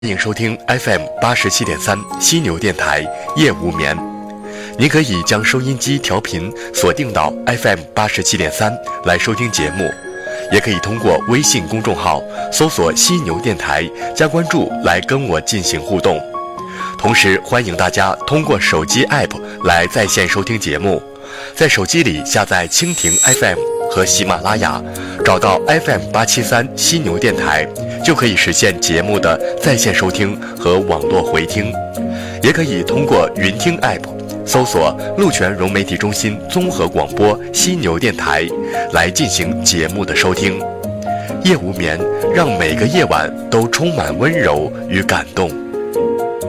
欢迎收听 FM87.3犀牛电台夜无眠。您可以将收音机调频锁定到 FM87.3来收听节目，也可以通过微信公众号搜索犀牛电台加关注来跟我进行互动。同时欢迎大家通过手机 App 来在线收听节目，在手机里下载蜻蜓 FM 和喜马拉雅，找到 FM873犀牛电台，就可以实现节目的在线收听和网络回听。也可以通过云听 App 搜索鹿泉融媒体中心综合广播犀牛电台来进行节目的收听。夜无眠，让每个夜晚都充满温柔与感动。